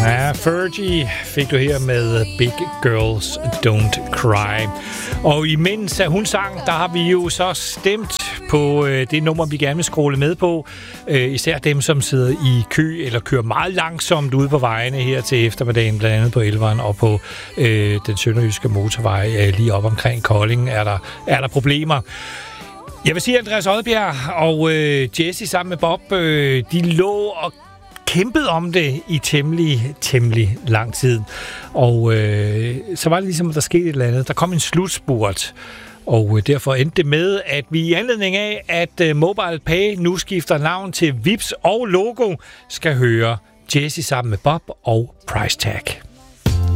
Ja, Fergie fik du her med Big Girls Don't Cry. Og imens hun sang, der har vi jo så stemt på det nummer, vi gerne vil scrolle med på. Især dem, som sidder i kø eller kører meget langsomt ude på vejene her til eftermiddagen, blandt andet på Elveren og på den sønderjyske motorvej lige op omkring Kolding er der problemer. Jeg vil sige, Andreas Odbjerg og Jessie sammen med Bob, de lå og kæmpede om det i temmelig lang tid. Og så var det ligesom, at der skete et eller andet. Der kom en slutspurt, og derfor endte det med, at vi i anledning af, at MobilePay nu skifter navn til Vipps og Logo, skal høre Jessie sammen med Bob og Price Tag.